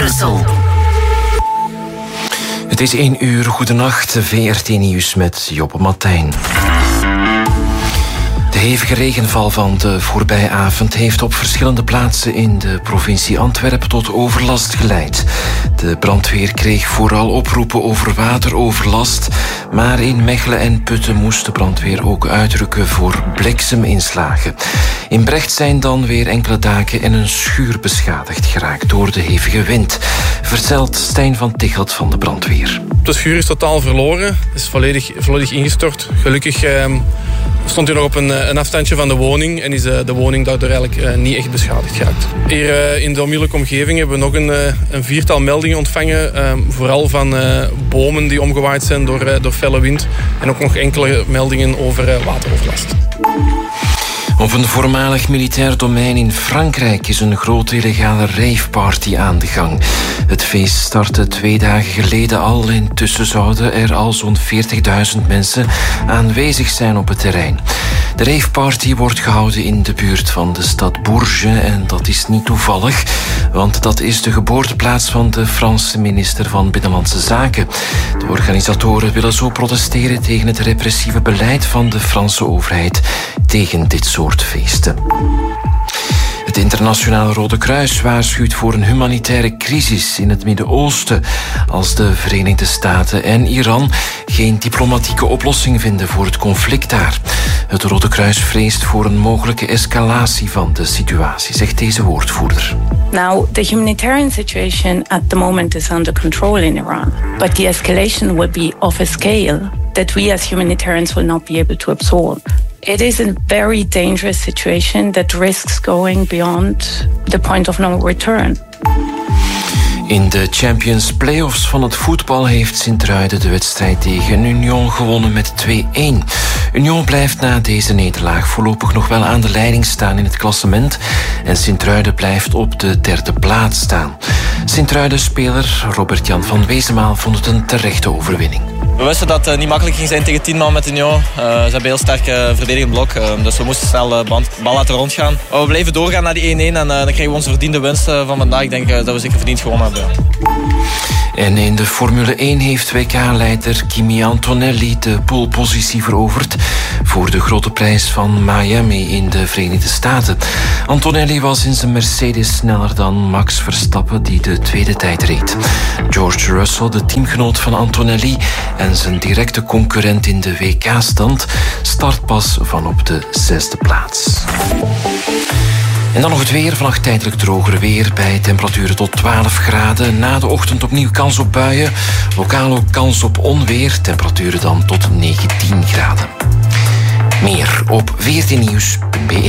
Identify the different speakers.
Speaker 1: Brussel. Het is 1 uur, goedenacht, VRT Nieuws met Joppe Martijn. De hevige regenval van de voorbije avond heeft op verschillende plaatsen in de provincie Antwerpen tot overlast geleid. De brandweer kreeg vooral oproepen over wateroverlast, maar in Mechelen en Putten moest de brandweer ook uitrukken voor blikseminslagen. In Brecht zijn dan weer enkele daken en een schuur beschadigd geraakt door de hevige wind, vertelt Stijn van Tichelt van de brandweer.
Speaker 2: De schuur is totaal verloren, het is volledig ingestort. Gelukkig stond hij nog op een afstandje van de woning en is de woning daardoor eigenlijk niet echt beschadigd geraakt. Hier in de onmiddellijke omgeving hebben we nog een 4-tal meldingen ontvangen, vooral van bomen die omgewaaid zijn door felle wind en ook nog enkele meldingen over wateroverlast.
Speaker 1: Op een voormalig militair domein in Frankrijk is een grote illegale raveparty aan de gang. Het feest startte 2 dagen geleden al. Intussen zouden er al zo'n 40.000 mensen aanwezig zijn op het terrein. De raveparty wordt gehouden in de buurt van de stad Bourges en dat is niet toevallig, want dat is de geboorteplaats van de Franse minister van Binnenlandse Zaken. De organisatoren willen zo protesteren tegen het repressieve beleid van de Franse overheid tegen dit soort feesten. Het Internationale Rode Kruis waarschuwt voor een humanitaire crisis in het Midden-Oosten als de Verenigde Staten en Iran geen diplomatieke oplossing vinden voor het conflict daar. Het Rode Kruis vreest voor een mogelijke escalatie van de situatie, zegt deze woordvoerder.
Speaker 3: Now, the humanitarian situation at the moment is under control in Iran, but the escalation will be of a scale that we as humanitarians will not be able to absorb. It is a very dangerous situation that risks going beyond the point of no return.
Speaker 1: In de Champions Playoffs van het voetbal heeft Sint-Truiden de wedstrijd tegen Union gewonnen met 2-1. Union blijft na deze nederlaag voorlopig nog wel aan de leiding staan in het klassement en Sint-Truiden blijft op de 3e plaats staan. Sint-Truiden-speler Robert-Jan van Wezenmaal vond het een terechte overwinning.
Speaker 4: We wisten dat het niet makkelijk ging zijn tegen 10 man met Union. Ze hebben heel sterk verdedigend blok, dus we moesten snel de bal laten rondgaan. Maar we bleven doorgaan naar die 1-1 en dan krijgen we onze verdiende winst van vandaag. Ik denk dat we zeker verdiend gewonnen hebben.
Speaker 1: En in de Formule 1 heeft WK-leider Kimi Antonelli de polepositie veroverd voor de grote prijs van Miami in de Verenigde Staten. Antonelli was in zijn Mercedes sneller dan Max Verstappen, die de tweede tijd reed. George Russell, de teamgenoot van Antonelli en zijn directe concurrent in de WK-stand, start pas van op de 6e plaats. En dan nog het weer. Vannacht tijdelijk droger weer bij temperaturen tot 12 graden. Na de ochtend opnieuw kans op buien. Lokaal ook kans op onweer. Temperaturen dan tot 19 graden. Meer op vrtnieuws.be.